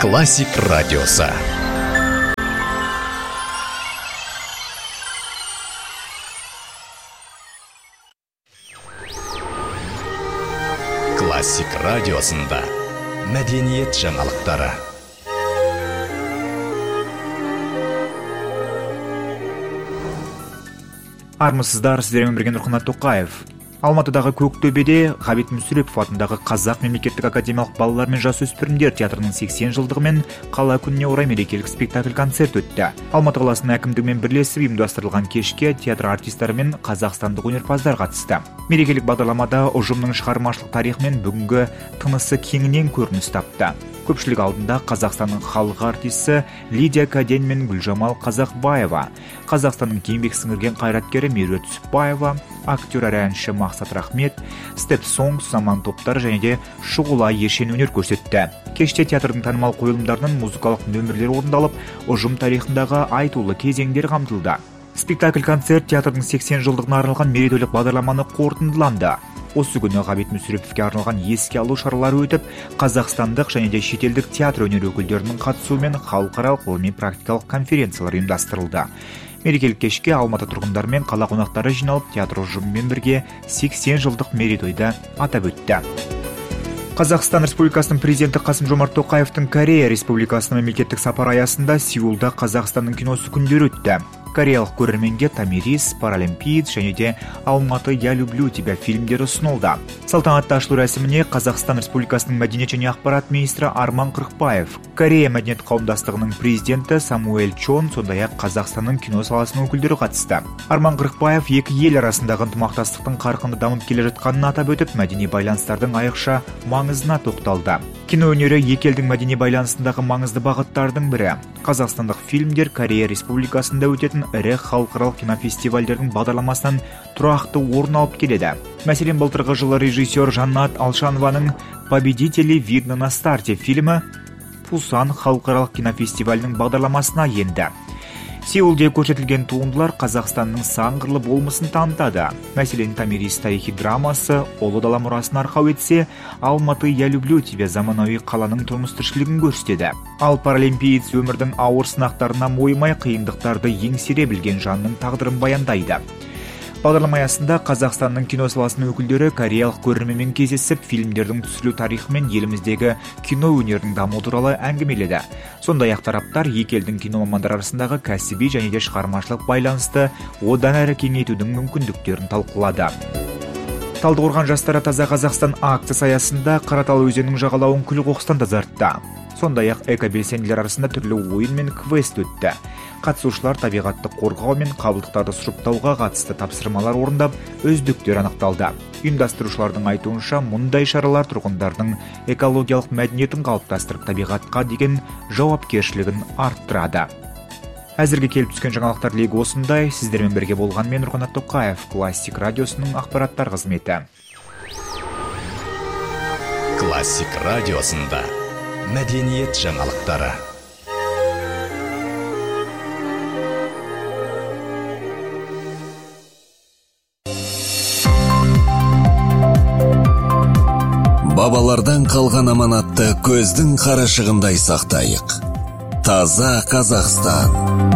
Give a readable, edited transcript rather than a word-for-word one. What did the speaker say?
Классик радиосы. Классик радиосында мәдениет жаңалықтары. Армысыздар, сіздермен бірге Нұрхан Тоқаев. Алматыдағы Көктөбеде Ғабит Мүсірепов атындағы Қазақ мемлекеттік академиялық балалар мен жасөспірімдер театрының 80 жылдығы мен қала күніне орай мерекелік спектакль-концерт өтті. Алматы қаласының әкімдігімен бірлесіп ұйымдастырылған кешке театр артистері мен қазақстандық өнерпаздар қатысты. Мерекелік бағдарламада ұжымның шығармашылық тарихы мен бүгінгі тынысы кеңінен көрініс тапты. Көпшілік алдында Қазақстанның халық артисі Лидия Каден мен Гүлжамал Қазақбаева, Қазақстанның еңбек сіңірген қайраткері Меруерт Түсіпбаева, актер әрі әнші Мақсат Рахмет, Step Songs, заман топтары және де шұғыла ершен өнер көрсетті. Кеште театрдың танымал қойылымдарының музыкалық нөмірлер орындалып, ұжым тарихындағы айтулы кезеңдер қамтылды. Спектакль-концерт театрдың 80 жылдығына арналған мерейтойлық бағдарламаны қорытындыланды. Осы күні Ғабит Мүсіреповке арналған еске алу шаралары өтіп, қазақстандық және де шетелдік театр өнер өкілдерінің қатысуымен халықаралық ғылыми-практикалық конференциялар ұйымдастырылды. Мерекелік кешке Алматы тұрғындары мен қала қонақтары жиналып, театр ұжымымен бірге 80 жылдық мерейтойды атап өтті. Қазақстан Республикасының президенті Қасым-Жомарт Тоқаевтың Корея Республикасының мемлекеттік сапары аясында Сеулда Қазақстанның киносы күндері өтті. Кореялық көрерменге Томирис, Паралимпиец және де Алматы я люблю тебя фильмдері ұсынылды. Салтанатты ашылу рәсіміне Қазақстан Республикасының мәдениет және ақпарат министрі Арман Қырықбаев, Корея мәдениет қауымдастығының президенті Самуэль Чон, сондай-ақ Қазақстанның кино саласының өкілдері қатысты. Арман Қырықбаев екі ел арасындағы ынтымақтастықтың қарқынды дамып келе жатқанын атап өтіп, мәдени байланыстардың айрықша маңызына тоқталды. Кино өнері екі елдің мәдени байланысындағы маңызды бағыттардың бірі. Қазақстандық фильмдер Корея Республикасында өтетін ірі халықаралық кинофестивальдердің бағдарламасынан тұрақты орын алып келеді. Мәселен, былтырғы жылы режиссер Жаннат Алшанованың «Победители видно на старте» фильмі Пусан халықаралық кинофестивалінің бағдарламасына енді. Сеулде көрсетілген туындылар Қазақстанның сан қырлы болмысын танытады. Мәселен, Томирис тарихи драмасы Ұлы дала мұрасын арқау етсе, Алматы я люблю тебя заманауи қаланың тұрмыс-тіршілігін көрсетеді. Ал Паралимпиец өмірдің ауыр сынақтарына мойымай қиындықтарды еңсере білген жанның тағдырын баяндайды. Бағдарлама аясында Қазақстанның кино саласының өкілдері кореялық көрерменмен кездесіп, фильмдердің түсірілу тарихы мен еліміздегі кино өнерінің дамуы туралы әңгімеледі. Сондай-ақ тараптар екі елдің кино мамандары арасындағы кәсіби және де шығармашылық байланысты одан әрі кеңейтудің мүмкіндіктерін талқылады. Талдықорған жастары таза Қазақстан акциясы аясында Қаратал өзенінің жағалауын күл-қоқыстан тазартты. Сондай-ақ экобелсенділер арасында түрлі ойын мен квест өтті. Қатысушылар табиғатты қорғау мен қабылдықтарды сұрыптауға қатысты тапсырмалар орындап, үздіктер анықталды. Ұйымдастырушылардың айтуынша, мұндай шаралар тұрғындардың экологиялық мәдениетін қалыптастырып, табиғатқа деген жауапкершілігін арттырады. Әзірге келіп түскен жаңалықтар легі осындай. Сіздермен бірге болған мен Нұрхан Тоқаев, Классик радиосының ақпараттар қызметі. Классик радиосында мәдениет жаңалықтары. Бабалардан қалған аманатты көздің қарашығындай сақтайық. Таза Қазақстан.